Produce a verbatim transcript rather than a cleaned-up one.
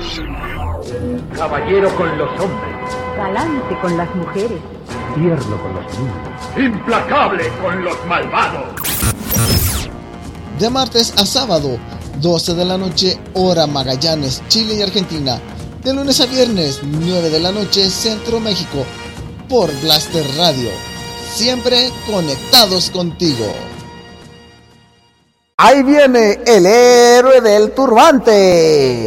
Caballero con los hombres. Galante con las mujeres. Tierno con los niños. Implacable con los malvados. De martes a sábado, doce de la noche, hora Magallanes, Chile y Argentina. De lunes a viernes, nueve de la noche, Centro México. Por Blaster Radio. Siempre conectados contigo. Ahí viene el héroe del turbante.